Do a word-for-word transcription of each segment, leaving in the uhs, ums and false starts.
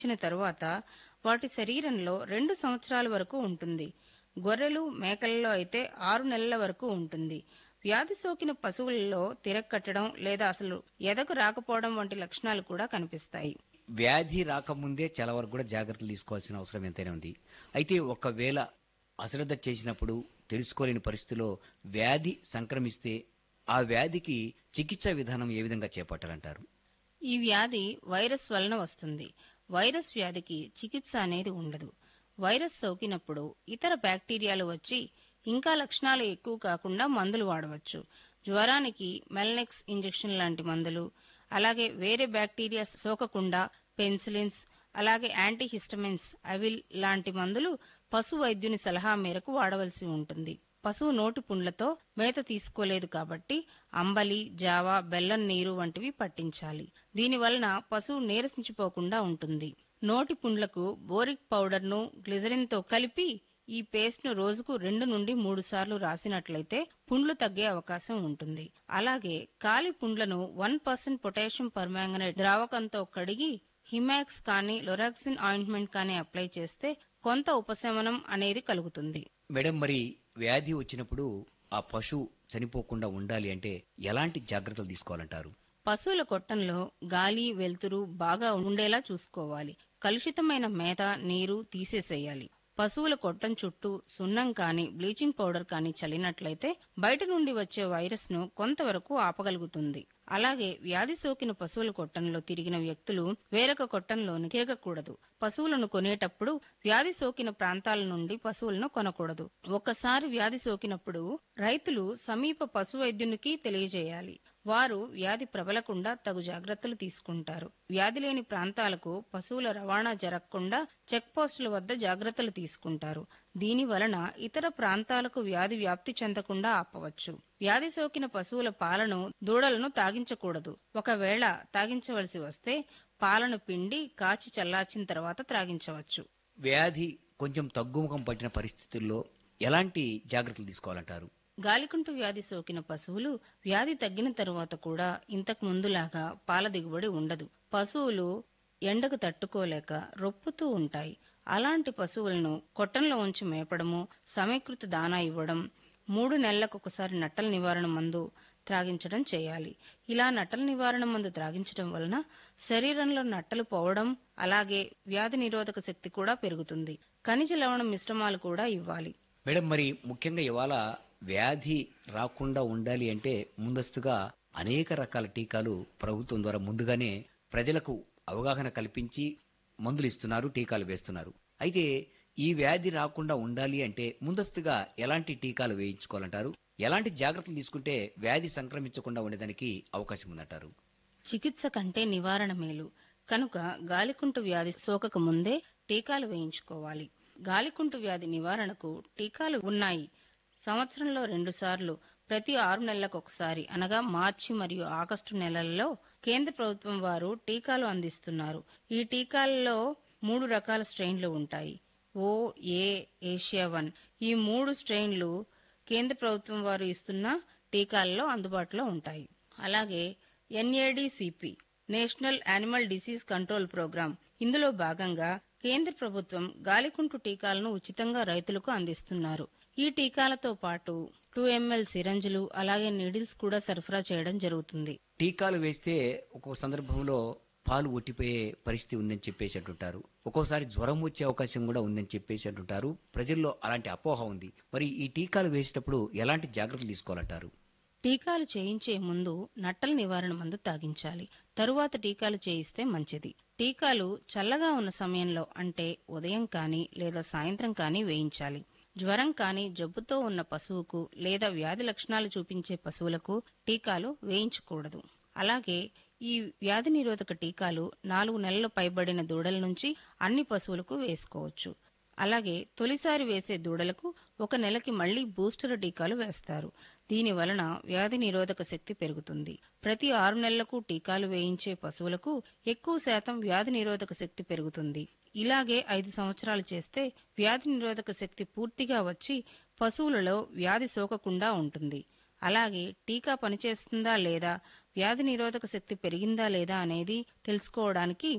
ఇచ్చిన తరువాత వాటి శరీరంలో రెండు సంవత్సరాల వరకు ఉంటుంది. గొర్రెలు, మేకలలో అయితే ఆరు నెలల వరకు ఉంటుంది. వ్యాధి సోకిన పశువులలో తిరక్కట్టడం లేదా అసలు ఎదకు రాకపోవడం వంటి లక్షణాలు కూడా కనిపిస్తాయి. వ్యాధి రాకముందే చాలా వరకు కూడా జాగ్రత్తలు తీసుకోవాల్సిన అవసరం ఎంతైనా ఉంది. అయితే ఒకవేళ అశ్రద్ధ చేసినప్పుడు తెలుసుకోలేని పరిస్థితిలో వ్యాధి సంక్రమిస్తే ఆ వ్యాధికి చికిత్సా విధానం ఏ విధంగా చేపట్టాలంటారు? ఈ వ్యాధి వైరస్ వలన వస్తుంది. వైరస్ వ్యాధికి చికిత్స అనేది ఉండదు. వైరస్ సోకినప్పుడు ఇతర బ్యాక్టీరియాలు వచ్చి ఇంకా లక్షణాలు ఎక్కువ కాకుండా మందులు వాడవచ్చు. జ్వరానికి మెల్నెక్స్ ఇంజెక్షన్ లాంటి మందులు, అలాగే వేరే బ్యాక్టీరియా సోకకుండా పెన్సిలిన్స్, అలాగే యాంటీహిస్టమిన్స్, అవిల్ లాంటి మందులు పశు వైద్యుని సలహా మేరకు వాడవలసి ఉంటుంది. పశువు నోటి పుండ్లతో మేత తీసుకోలేదు కాబట్టి అంబలి, జావ, బెల్లం నీరు వంటివి పట్టించాలి. దీనివలన పశువు నీరసించిపోకుండా ఉంటుంది. నోటి పుండ్లకు బోరిక్ పౌడర్ను గ్లిజరిన్తో కలిపి ఈ పేస్ట్ ను రోజుకు రెండు నుండి మూడు సార్లు రాసినట్లయితే పుండ్లు తగ్గే అవకాశం ఉంటుంది. అలాగే కాలి పుండ్లను వన్ పర్సెంట్ పొటాషియం పర్మాంగనేట్ ద్రావకంతో కడిగి హిమాక్స్ కానీ లొరాక్సిన్ ఆయింట్మెంట్ కానీ అప్లై చేస్తే కొంత ఉపశమనం అనేది కలుగుతుంది. మేడం, మరి వ్యాధి వచ్చినప్పుడు ఆ పశువు చనిపోకుండా ఉండాలి అంటే ఎలాంటి జాగ్రత్తలు తీసుకోవాలంటారు? పశువుల కొట్టంలో గాలి, వెలుతురు బాగా ఉండేలా చూసుకోవాలి. కలుషితమైన మేత, నీరు తీసేసేయాలి. పశువుల కొట్టం చుట్టూ సున్నం కానీ బ్లీచింగ్ పౌడర్ కానీ చల్లినట్లయితే బయట నుండి వచ్చే వైరస్ ను కొంతవరకు ఆపగలుగుతుంది. అలాగే వ్యాధి సోకిన పశువుల కొట్టంలో తిరిగిన వ్యక్తులు వేరొక కొట్టంలోని తిరగకూడదు. పశువులను కొనేటప్పుడు వ్యాధి సోకిన ప్రాంతాల నుండి పశువులను కొనకూడదు. ఒక్కసారి వ్యాధి సోకినప్పుడు రైతులు సమీప పశు వైద్యునికి తెలియజేయాలి. వారు వ్యాధి ప్రబలకుండా తగు జాగ్రత్తలు తీసుకుంటారు. వ్యాధి లేని ప్రాంతాలకు పశువుల రవాణా జరగకుండా చెక్ పోస్టుల వద్ద జాగ్రత్తలు తీసుకుంటారు. దీని వలన ఇతర ప్రాంతాలకు వ్యాధి వ్యాప్తి చెందకుండా ఆపవచ్చు. వ్యాధి సోకిన పశువుల పాలను దూడలను తాగించకూడదు. ఒకవేళ తాగించవలసి వస్తే పాలను పిండి కాచి చల్లార్చిన తర్వాత త్రాగించవచ్చు. వ్యాధి కొంచెం తగ్గుముఖం పట్టిన పరిస్థితుల్లో ఎలాంటి జాగ్రత్తలు తీసుకోవాలంటారు? గాలికుంటు వ్యాధి సోకిన పశువులు వ్యాధి తగ్గిన తరువాత కూడా ఇంతకు ముందులాగా పాల దిగుబడి ఉండదు. పశువులు ఎండకు తట్టుకోలేక రొప్పుతూ ఉంటాయి. అలాంటి పశువులను కొట్టంలో ఉంచి మేపడము, సమీకృత దానా ఇవ్వడం, మూడు నెలలకొకసారి నట్టల నివారణ మందు త్రాగించడం చేయాలి. ఇలా నట్టల నివారణ మందు త్రాగించడం వలన శరీరంలో నట్టలు పోవడం, అలాగే వ్యాధి నిరోధక శక్తి కూడా పెరుగుతుంది. ఖనిజ లవణ మిశ్రమాలు కూడా ఇవ్వాలి. మేడం, మరి ముఖ్యంగా ఇవాళ వ్యాధి రాకుండా ఉండాలి అంటే ముందస్తుగా అనేక రకాల టీకాలు ప్రభుత్వం ద్వారా ముందుగానే ప్రజలకు అవగాహన కల్పించి మందులు ఇస్తున్నారు, టీకాలు వేస్తున్నారు. అయితే ఈ వ్యాధి రాకుండా ఉండాలి అంటే ముందస్తుగా ఎలాంటి టీకాలు వేయించుకోవాలంటారు? ఎలాంటి జాగ్రత్తలు తీసుకుంటే వ్యాధి సంక్రమించకుండా ఉండడానికి అవకాశం ఉందంటారు? చికిత్స కంటే నివారణ మేలు కనుక గాలికుంటు వ్యాధి సోకక ముందే టీకాలు వేయించుకోవాలి. గాలికుంటు వ్యాధి నివారణకు టీకాలు ఉన్నాయి. సంవత్సరంలో రెండు సార్లు ప్రతి ఆరు నెలలకు ఒకసారి అనగా మార్చి మరియు ఆగస్టు నెలలలో కేంద్ర ప్రభుత్వం వారు టీకాలు అందిస్తున్నారు. ఈ టీకాలలో మూడు రకాల స్ట్రెయిన్లు ఉంటాయి. ఓ, ఏ, ఏషియా వన్ ఈ మూడు స్ట్రెయిన్లు కేంద్ర ప్రభుత్వం వారు ఇస్తున్న టీకాలలో అందుబాటులో ఉంటాయి. అలాగే NADCP national animal disease control programme, ఇందులో భాగంగా కేంద్ర ప్రభుత్వం గాలికుంటు టీకాలను ఉచితంగా రైతులకు అందిస్తున్నారు. ఈ టీకాలతో పాటు టూ ఎంఎల్ సిరంజులు, అలాగే నీడిల్స్ కూడా సరఫరా చేయడం జరుగుతుంది. టీకాలు వేస్తే ఒక్కో సందర్భంలో పాలు ఒట్టిపోయే పరిస్థితి ఉందని చెప్పేసి అంటుంటారు. ఒక్కోసారి జ్వరం వచ్చే అవకాశం కూడా ఉందని చెప్పేసి అంటుంటారు. ప్రజల్లో అలాంటి అపోహ ఉంది. మరి ఈ టీకాలు వేసేటప్పుడు ఎలాంటి జాగ్రత్తలు తీసుకోవాలంటారు? టీకాలు చేయించే ముందు నట్టల నివారణ మందు తాగించాలి. తరువాత టీకాలు చేయిస్తే మంచిది. టీకాలు చల్లగా ఉన్న సమయంలో అంటే ఉదయం కానీ లేదా సాయంత్రం కానీ వేయించాలి. జ్వరం కానీ జబ్బుతో ఉన్న పశువుకు లేదా వ్యాధి లక్షణాలు చూపించే పశువులకు టీకాలు వేయించకూడదు. అలాగే ఈ వ్యాధి నిరోధక టీకాలు నాలుగు నెలలు పైబడిన దూడల నుంచి అన్ని పశువులకు వేసుకోవచ్చు. అలాగే తొలిసారి వేసే దూడలకు ఒక నెలకి మళ్లీ బూస్టర్ టీకాలు వేస్తారు. దీని వలన వ్యాధి నిరోధక శక్తి పెరుగుతుంది. ప్రతి ఆరు నెలలకు టీకాలు వేయించే పశువులకు ఎక్కువ శాతం వ్యాధి నిరోధక శక్తి పెరుగుతుంది. ఇలాగే ఐదు సంవత్సరాలు చేస్తే వ్యాధి నిరోధక శక్తి పూర్తిగా వచ్చి పశువులలో వ్యాధి సోకకుండా ఉంటుంది. అలాగే టీకా పనిచేస్తుందా లేదా, వ్యాధి నిరోధక శక్తి పెరిగిందా లేదా అనేది తెలుసుకోవడానికి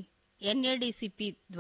ఎన్ఏడిసిపి